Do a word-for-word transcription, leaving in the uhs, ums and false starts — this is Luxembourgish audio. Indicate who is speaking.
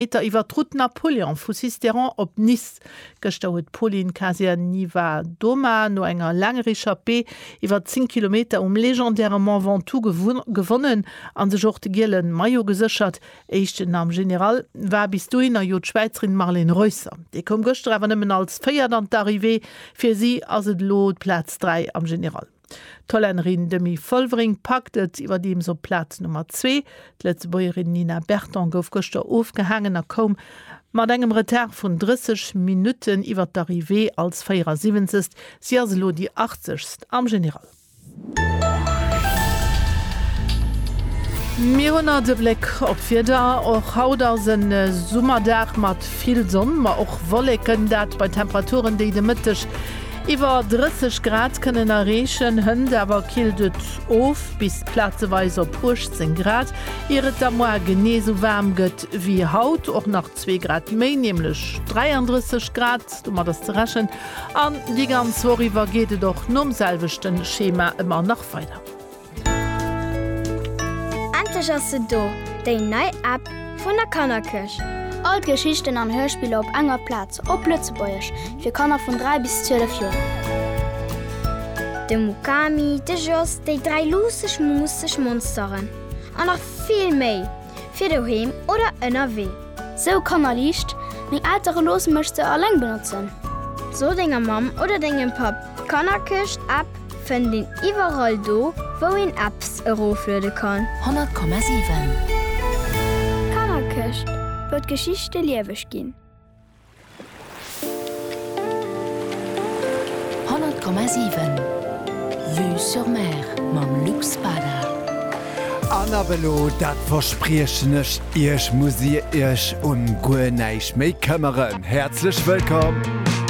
Speaker 1: iwwer Route Napoleon vu Sisteron op Nice gestauet Pauline Casaniva Doma no enger langerischer P iwwer zehn Kilometer um legendärement Ventoux gewonnen an se Jochte Gillen Maio gesichert. Eichten am General war bis du in a Jo Schweizerin Marlene Reusser. De kom gestrewer nëmmen als Feier an d'Arrivée fir sie as et Lot Platz drei am General. Tollenrin Demi Volvering paktet iwwer dem so Platz Nummer zwei. D'letze Bäuerin Nina Berton gouf goster aufgehangen er kom mat engem Retard vun dreißig Minuten iwwer d'Arrivée als siebenundvierzig. Sie as lo die achtzigste am General. Mir hunner de Blick op fir da och haut aus en äh, Summerdach mat viel Sonn, ma och Wollecken dat bei Temperaturen déi de Mittech iwwer dreißig Grad kënnen errechen hënd awer kildet of bis platzeweis op achtzehn Grad. Iret am Moer genee so wärm gëtt wie haut och nach zwei Grad méi nemlech dreiunddreißig Grad, du mat das ze rachen. An die ganz Woiwwer geet doch nomselwechten Schema immer nach weiter.
Speaker 2: Antech as se do, déi nei App vun der Kannerkirch. All Geschichten an Hörspiele op enger Platz op Lützebäuerch fir Kanner vun drei bis zwölf Joer. De Mukami, de Joss, déi drei lusech musech Monsteren. An nach viel méi, fir doheem oder ënner weh. So kannner liicht, még altere Los mëchte alleng benutzen. So dinger Mam oder degem Pap Kannerkircht App fën den iwwerall do, wo en Apps eroflöde kann.
Speaker 3: hundert Komma sieben
Speaker 2: Kannerkircht. Wird Geschichte liewech gin.
Speaker 3: hundert Komma sieben Vue sur Mer mam Lux Bada.
Speaker 4: Annabelo, dat verspriechnech Ich musier Ich un Guneich méi Kämmeren. Herzlich willkommen!